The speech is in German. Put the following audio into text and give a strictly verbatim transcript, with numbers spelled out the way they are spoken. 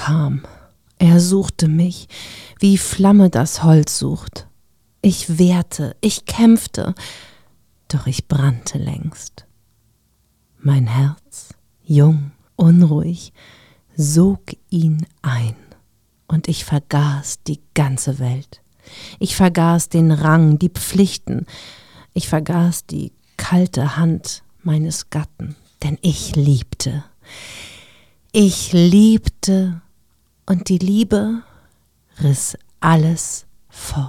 kam. Er suchte mich, wie Flamme das Holz sucht. Ich wehrte, ich kämpfte, doch ich brannte längst. Mein Herz, jung, unruhig, sog ihn ein, und ich vergaß die ganze Welt. Ich vergaß den Rang, die Pflichten, ich vergaß die kalte Hand meines Gatten, denn ich liebte. Ich liebte, und die Liebe riss alles fort.